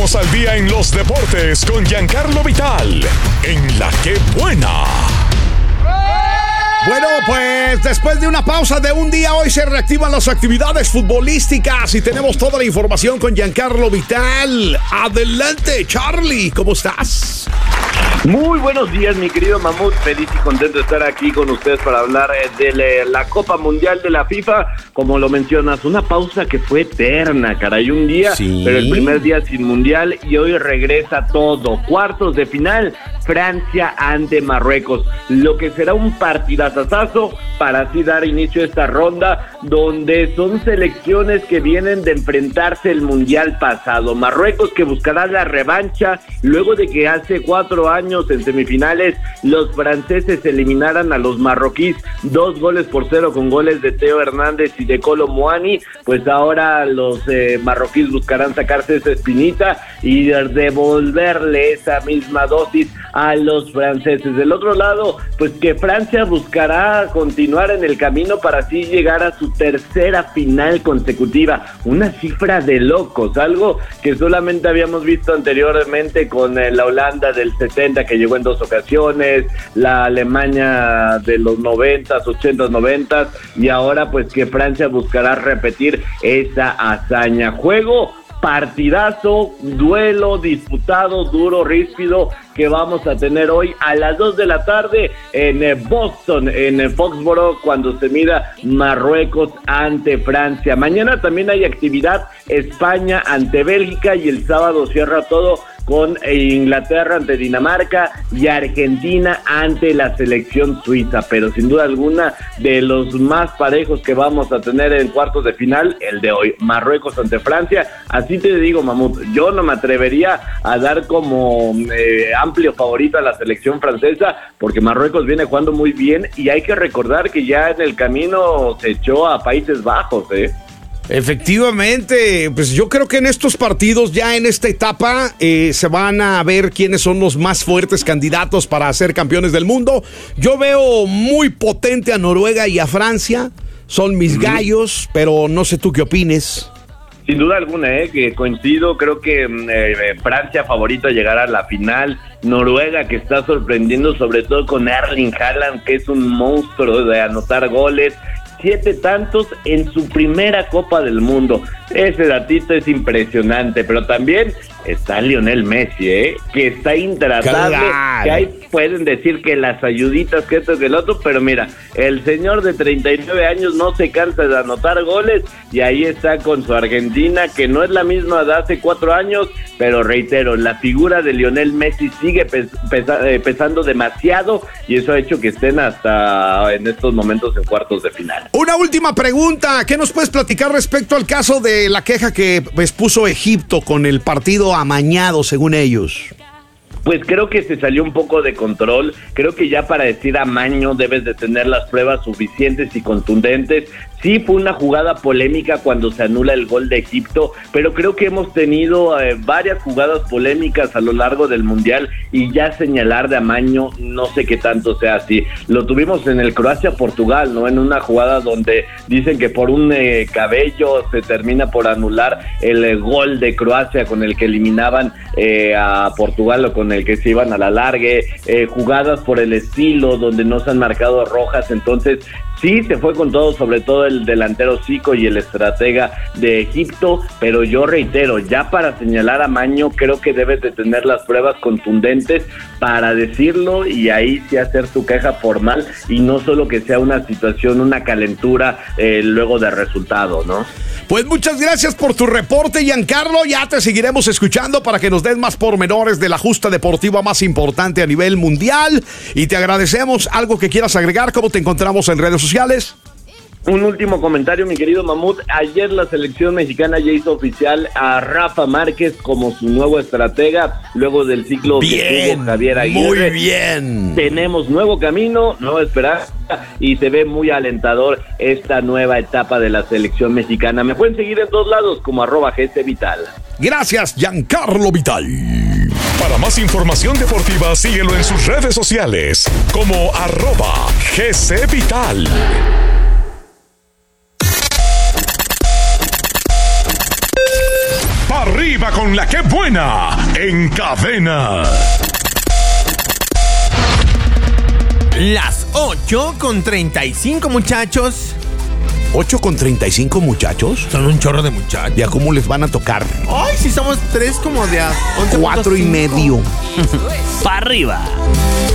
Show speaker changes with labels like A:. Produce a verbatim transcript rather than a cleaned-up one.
A: ponemos al día en los deportes con Giancarlo Vital, en La Que Buena.
B: Bueno, pues después de una pausa de un día, hoy se reactivan las actividades futbolísticas y tenemos toda la información con Giancarlo Vital. Adelante, Charlie, ¿cómo estás?
C: Muy buenos días, mi querido Mamut. Feliz y contento de estar aquí con ustedes para hablar de la Copa Mundial de la FIFA. Como lo mencionas, una pausa que fue eterna, caray, un día, sí. Pero el primer día sin Mundial y hoy regresa todo. Cuartos de final, Francia ante Marruecos, lo que será un partidazazazo para así dar inicio a esta ronda, donde son selecciones que vienen de enfrentarse el Mundial pasado. Marruecos, que buscará la revancha luego de que hace cuatro años en semifinales los franceses eliminaran a los marroquíes dos goles por cero con goles de Teo Hernández y de Kolo Muani. Pues ahora los eh, marroquíes buscarán sacarse esa espinita y devolverle esa misma dosis a los franceses. Del otro lado, pues que Francia buscará continuar en el camino para así llegar a su tercera final consecutiva, una cifra de locos, algo que solamente habíamos visto anteriormente con eh, la Holanda del setenta, que llegó en dos ocasiones, la Alemania de los noventas, ochentas, noventas, y ahora pues que Francia buscará repetir esa hazaña. Juego partidazo, duelo disputado, duro, ríspido, que vamos a tener hoy a las dos de la tarde en Boston, en Foxborough, cuando se mida Marruecos ante Francia. Mañana también hay actividad, España ante Bélgica, y el sábado cierra todo con Inglaterra ante Dinamarca y Argentina ante la selección suiza. Pero sin duda alguna, de los más parejos que vamos a tener en cuartos de final, el de hoy, Marruecos ante Francia. Así te digo, Mamut, yo no me atrevería a dar como eh, amplio favorito a la selección francesa, porque Marruecos viene jugando muy bien y hay que recordar que ya en el camino se echó a Países Bajos, ¿eh?
B: Efectivamente, pues yo creo que en estos partidos, ya en esta etapa, eh, se van a ver quiénes son los más fuertes candidatos para ser campeones del mundo. Yo veo muy potente a Noruega y a Francia, son mis gallos, pero no sé tú qué opines.
C: Sin duda alguna, eh, que coincido, creo que eh, Francia favorito a llegar a la final, Noruega que está sorprendiendo sobre todo con Erling Haaland, que es un monstruo de anotar goles, siete tantos en su primera Copa del Mundo. Ese datito es impresionante, pero también está Lionel Messi, ¿eh? Que está intratable, claro. Que ahí pueden decir que las ayuditas, que esto, que el otro, pero mira, el señor de treinta y nueve años no se cansa de anotar goles, y ahí está con su Argentina, que no es la misma de hace cuatro años, pero reitero, la figura de Lionel Messi sigue pes- pesa- eh, pesando demasiado, y eso ha hecho que estén hasta en estos momentos en cuartos de final.
B: Una última pregunta, ¿qué nos puedes platicar respecto al caso de la queja que pues, puso Egipto con el partido amañado, según ellos?
C: Pues creo que se salió un poco de control. Creo que ya para decir amaño debes de tener las pruebas suficientes y contundentes. Sí, fue una jugada polémica cuando se anula el gol de Egipto, pero creo que hemos tenido eh, varias jugadas polémicas a lo largo del Mundial, y ya señalar de amaño no sé qué tanto sea así. Lo tuvimos en el Croacia-Portugal, ¿no? En una jugada donde dicen que por un eh, cabello se termina por anular el eh, gol de Croacia con el que eliminaban eh, a Portugal, o con el que se iban a la largue, eh, jugadas por el estilo donde no se han marcado rojas. Entonces sí, se fue con todo, sobre todo el delantero Zico y el estratega de Egipto, pero yo reitero, ya para señalar a Maño, creo que debes de tener las pruebas contundentes para decirlo, y ahí sí hacer tu queja formal, y no solo que sea una situación, una calentura eh, luego de resultado, ¿no?
B: Pues muchas gracias por tu reporte, Giancarlo. Ya te seguiremos escuchando para que nos des más pormenores de la justa deportiva más importante a nivel mundial. Y te agradecemos. ¿Algo que quieras agregar? ¿Cómo te encontramos en redes sociales?
C: Un último comentario, mi querido Mamut. Ayer la selección mexicana ya hizo oficial a Rafa Márquez como su nuevo estratega, luego del ciclo
B: bien,
C: que tuvo Javier Aguirre.
B: Muy bien.
C: Tenemos nuevo camino, nueva esperanza, y se ve muy alentador esta nueva etapa de la selección mexicana. Me pueden seguir en todos lados como arroba G C Vital.
B: Gracias, Giancarlo Vital.
A: Para más información deportiva, síguelo en sus redes sociales como arroba G C Vital. Arriba Arriba con la que buena en Cadena.
D: Las ocho con treinta y cinco, muchachos.
B: ¿ocho con treinta y cinco muchachos?
D: Son un chorro de muchachos.
B: ¿Ya cómo les van a tocar?
D: Ay, si somos tres como de a once.
B: Cuatro y medio.
E: ¡Pa' arriba!